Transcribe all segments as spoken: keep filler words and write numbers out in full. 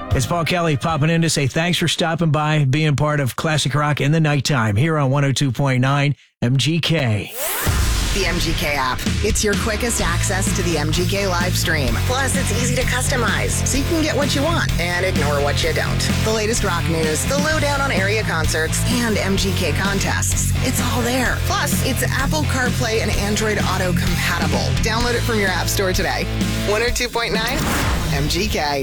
It's Paul Kelly popping in to say thanks for stopping by, being part of Classic Rock in the Nighttime here on one oh two point nine M G K. The M G K app. It's your quickest access to the M G K live stream. Plus, it's easy to customize, so you can get what you want and ignore what you don't. The latest rock news, the lowdown on area concerts, and M G K contests. It's all there. Plus, it's Apple CarPlay and Android Auto compatible. Download it from your app store today. one oh two point nine M G K.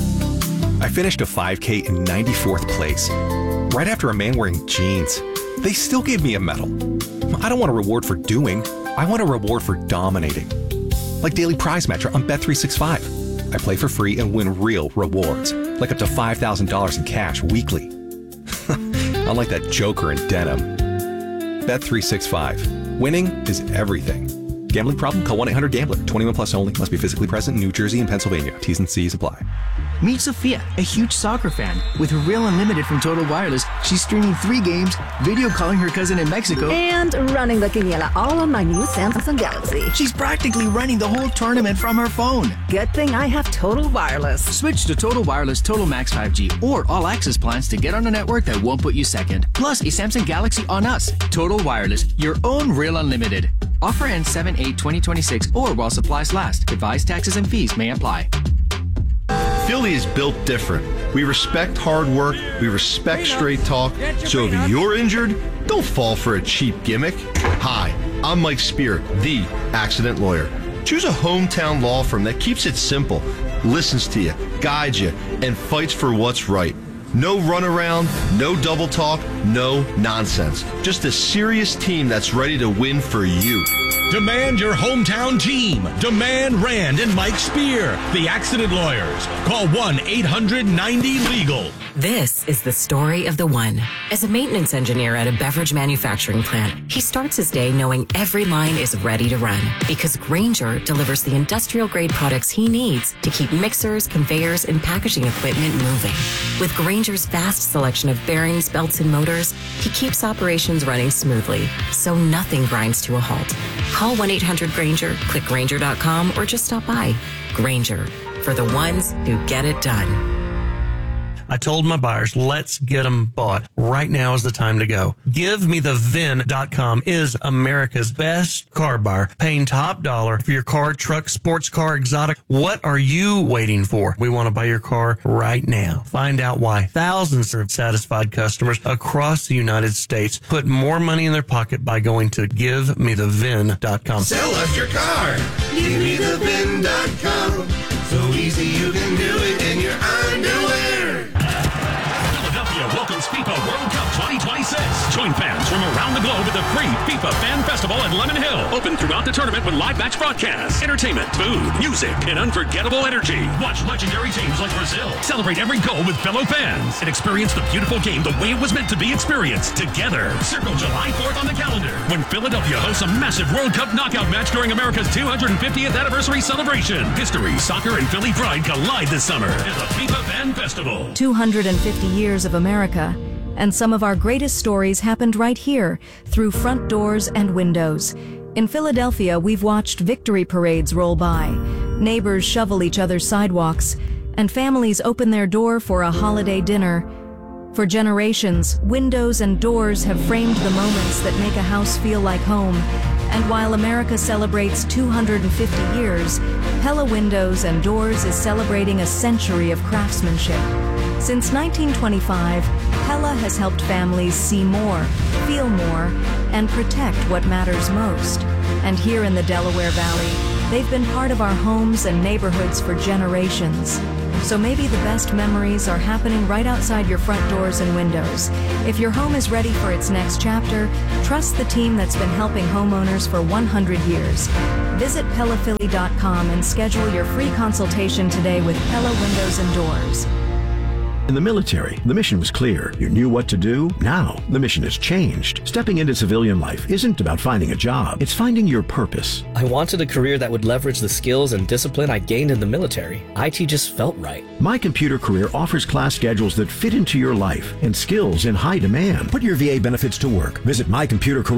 I finished a five K in ninety-fourth place, right after a man wearing jeans. They still gave me a medal. I don't want a reward for doing. I want a reward for dominating. Like Daily Prize Match on Bet three sixty-five. I play for free and win real rewards, like up to five thousand dollars in cash weekly. Unlike that joker in denim. Bet three sixty-five. Winning is everything. Gambling problem? Call one eight hundred gambler. twenty-one plus only. Must be physically present in New Jersey and Pennsylvania. T's and C's apply. Meet Sophia, a huge soccer fan. With her Real Unlimited from Total Wireless, she's streaming three games, video calling her cousin in Mexico, and running the quiniela all on my new Samsung Galaxy. She's practically running the whole tournament from her phone. Good thing I have Total Wireless. Switch to Total Wireless Total Max five G or All Access plans to get on a network that won't put you second. Plus, a Samsung Galaxy on us. Total Wireless, your own Real Unlimited. Offer ends seven eight twenty twenty-six or while supplies last. Advised taxes and fees may apply. Philly is built different. We respect hard work, we respect straight talk, so if you're injured, don't fall for a cheap gimmick. Hi, I'm Mike Spear, the accident lawyer. Choose a hometown law firm that keeps it simple, listens to you, guides you, and fights for what's right. No runaround, no double talk, no nonsense. Just a serious team that's ready to win for you. Demand your hometown team. Demand Rand and Mike Spear, the accident lawyers. Call one eight hundred ninety legal. This is the story of the one. As a maintenance engineer at a beverage manufacturing plant, he starts his day knowing every line is ready to run because Grainger delivers the industrial-grade products he needs to keep mixers, conveyors, and packaging equipment moving. With Grainger's vast selection of bearings, belts, and motors, he keeps operations running smoothly, so nothing grinds to a halt. Call one eight hundred Grainger, click Grainger dot com, or just stop by. Grainger, for the ones who get it done. I told my buyers, let's get them bought. Right now is the time to go. Give Me The V I N dot com is America's best car buyer, paying top dollar for your car, truck, sports car, exotic. What are you waiting for? We want to buy your car right now. Find out why. Thousands of satisfied customers across the United States put more money in their pocket by going to Give Me The V I N dot com. Sell us your car. Give Me The V I N dot com. So easy you can do it in your underwear. Welcomes FIFA World Cup twenty twenty-six. Join fans from around the globe at the free FIFA Fan Festival at Lemon Hill. Open throughout the tournament with live match broadcasts, entertainment, food, music, and unforgettable energy. Watch legendary teams like Brazil. Celebrate every goal with fellow fans and experience the beautiful game the way it was meant to be experienced together. Circle July fourth on the calendar when Philadelphia hosts a massive World Cup knockout match during America's two hundred fiftieth anniversary celebration. History, soccer, and Philly pride collide this summer at the FIFA Fan Festival. two hundred fifty years of America, and some of our greatest stories happened right here, through front doors and windows. In Philadelphia, we've watched victory parades roll by, neighbors shovel each other's sidewalks, and families open their door for a holiday dinner. For generations, windows and doors have framed the moments that make a house feel like home. And while America celebrates two hundred fifty years, Pella Windows and Doors is celebrating a century of craftsmanship. Since nineteen twenty-five, Pella has helped families see more, feel more, and protect what matters most. And here in the Delaware Valley, they've been part of our homes and neighborhoods for generations. So maybe the best memories are happening right outside your front doors and windows. If your home is ready for its next chapter, trust the team that's been helping homeowners for one hundred years. Visit Pella Philly dot com and schedule your free consultation today with Pella Windows and Doors. In the military, the mission was clear. You knew what to do. Now, the mission has changed. Stepping into civilian life isn't about finding a job. It's finding your purpose. I wanted a career that would leverage the skills and discipline I gained in the military. I T just felt right. My Computer Career offers class schedules that fit into your life and skills in high demand. Put your V A benefits to work. Visit My Computer Career.